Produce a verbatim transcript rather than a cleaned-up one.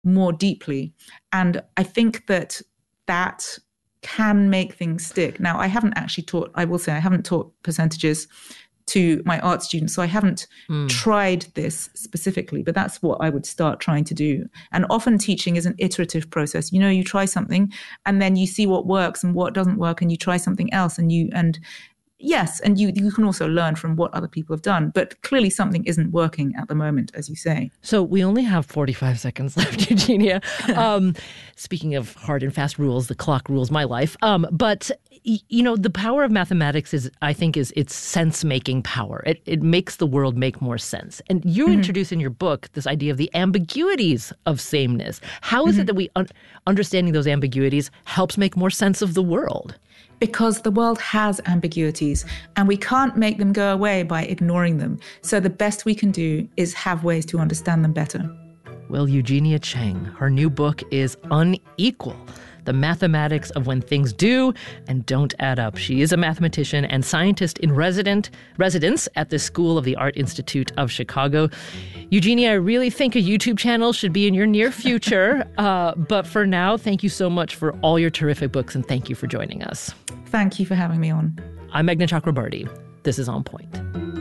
more deeply. And I think that that can make things stick. Now, I haven't actually taught, I will say, I haven't taught percentages to my art students, so I haven't mm. tried this specifically, but that's what I would start trying to do. And often teaching is an iterative process. You know, you try something and then you see what works and what doesn't work, and you try something else, and you, and yes, and you you can also learn from what other people have done. But clearly something isn't working at the moment, as you say. So we only have forty-five seconds left, Eugenia. Um, speaking of hard and fast rules, the clock rules my life. Um, but, you know, the power of mathematics is, I think, is its sense-making power. It, it makes the world make more sense. And you mm-hmm. introduce in your book this idea of the ambiguities of sameness. How is mm-hmm. it that we un- understanding those ambiguities helps make more sense of the world? Because the world has ambiguities and we can't make them go away by ignoring them. So the best we can do is have ways to understand them better. Well, Eugenia Cheng, her new book is Unequal: The Mathematics of When Things Do and Don't Add Up. She is a mathematician and scientist in resident residence at the School of the Art Institute of Chicago. Eugenia, I really think a YouTube channel should be in your near future. uh, but for now, thank you so much for all your terrific books, and thank you for joining us. Thank you for having me on. I'm Meghna Chakrabarti. This is On Point.